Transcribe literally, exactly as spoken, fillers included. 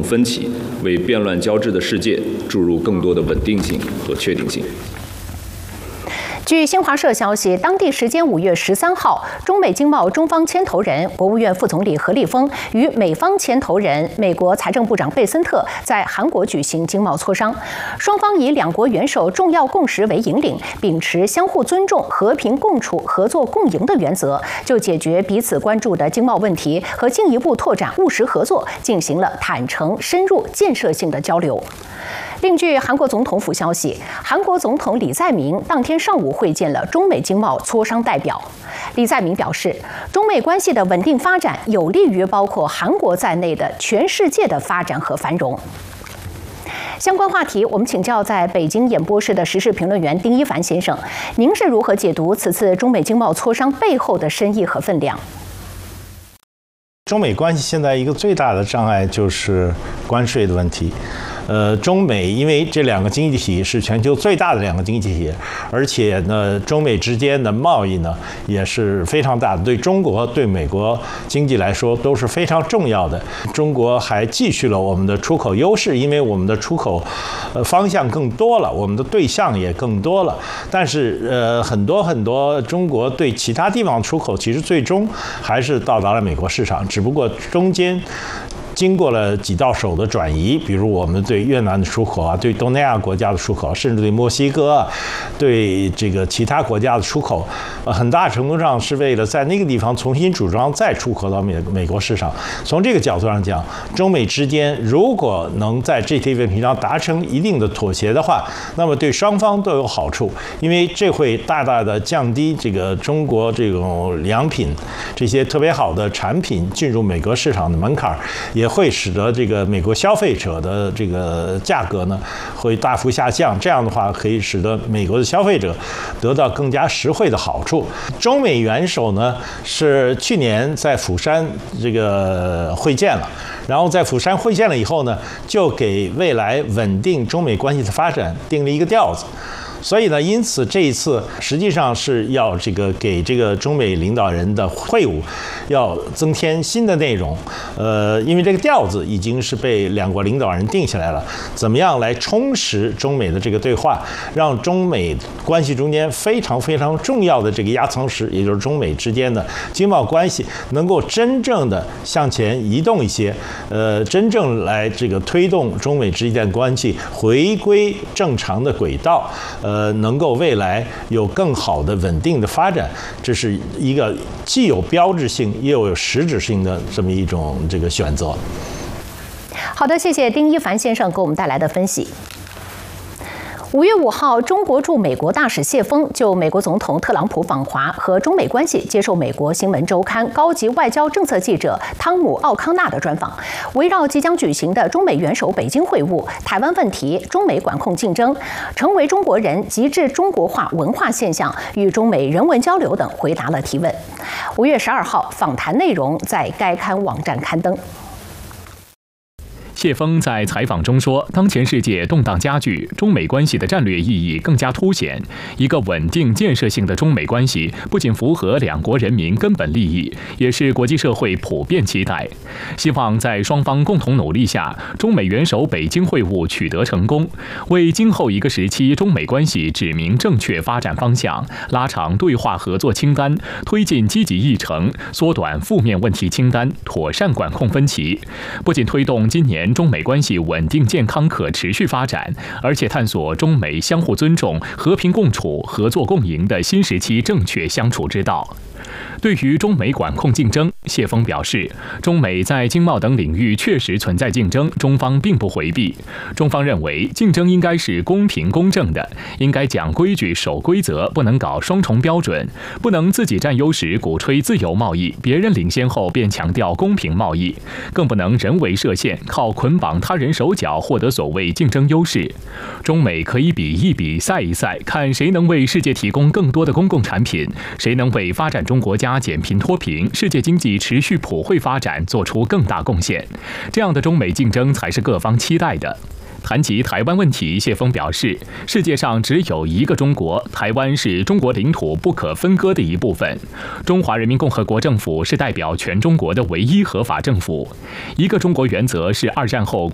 分歧，为变乱交织的世界注入更多的稳定性和确定性。 据新华社消息，当地时间五月十三号，中美经贸中方牵头人、国务院副总理何立峰与美方牵头人、美国财政部长贝森特在韩国举行经贸磋商。双方以两国元首重要共识为引领，秉持相互尊重、和平共处、合作共赢的原则，就解决彼此关注的经贸问题和进一步拓展务实合作进行了坦诚、深入、建设性的交流。另据韩国总统府消息，韩国总统李在明当天上午会见了中美经贸磋商代表。李在明表示，中美关系的稳定发展有利于包括韩国在内的全世界的发展和繁荣。相关话题，我们请教在北京演播室的时事评论员丁一凡先生，您是如何解读此次中美经贸磋商背后的深意和分量？ 中美关系现在一个最大的障碍就是关税的问题。呃，中美因为这两个经济体是全球最大的两个经济体，而且呢，中美之间的贸易呢也是非常大的，对中国、对美国经济来说都是非常重要的。中国还继续了我们的出口优势，因为我们的出口呃方向更多了，我们的对象也更多了。但是呃，很多很多中国对其他地方出口，其实最终还是到达了美国市场，只不过中间经过了几道手的转移，比如我们对越南的出口啊，对东南亚国家的出口，甚至对墨西哥啊，对这个其他国家的出口，呃，很大程度上是为了在那个地方重新组装再出口到美美国市场。从这个角度上讲，中美之间如果能在这些问题上达成一定的妥协的话，那么对双方都有好处，因为这会大大的降低这个中国这种良品这些特别好的产品进入美国市场的门槛，也也会使得这个美国消费者的这个价格呢会大幅下降，这样的话可以使得美国的消费者得到更加实惠的好处。中美元首呢是去年在釜山这个会见了，然后在釜山会见了以后呢，就给未来稳定中美关系的发展定了一个调子。所以呢，因此这一次实际上是要这个给这个中美领导人的会晤要增添新的内容，呃，因为这个调子已经是被两国领导人定下来了，怎么样来充实中美的这个对话，让中美关系中间非常非常重要的这个压舱石，也就是中美之间的经贸关系，能够真正的向前移动一些，呃，真正来这个推动中美之间关系回归正常的轨道，呃。呃，能够未来有更好的稳定的发展，这是一个既有标志性又有实质性的这么一种这个选择。 好的，谢谢丁一凡先生给我们带来的分析。五月五号，中国驻美国大使谢锋就美国总统特朗普访华和中美关系接受美国新闻周刊高级外交政策记者汤姆·奥康纳的专访，围绕即将举行的中美元首北京会晤、台湾问题、中美管控竞争、成为中国人极致中国化文化现象与中美人文交流等回答了提问。五月十二号，访谈内容在该刊网站刊登。 谢锋在采访中说，当前世界动荡加剧，中美关系的战略意义更加凸显。一个稳定建设性的中美关系不仅符合两国人民根本利益，也是国际社会普遍期待。希望在双方共同努力下，中美元首北京会晤取得成功，为今后一个时期中美关系指明正确发展方向，拉长对话合作清单，推进积极议程，缩短负面问题清单，妥善管控分歧。不仅推动今年中美关系稳定、健康、可持续发展，而且探索中美相互尊重、和平共处、合作共赢的新时期正确相处之道。对于中美管控竞争，谢锋表示，中美在经贸等领域确实存在竞争，中方并不回避。中方认为，竞争应该是公平公正的，应该讲规矩、守规则，不能搞双重标准，不能自己占优时鼓吹自由贸易，别人领先后便强调公平贸易，更不能人为设限，靠捆绑他人手脚获得所谓竞争优势。中美可以比一比、赛一赛，看谁能为世界提供更多的公共产品，谁能为发展中国家减贫脱贫、世界经济持续普惠发展做出更大贡献。这样的中美竞争才是各方期待的。谈及台湾问题，谢锋表示，世界上只有一个中国，台湾是中国领土不可分割的一部分。中华人民共和国政府是代表全中国的唯一合法政府。一个中国原则是二战后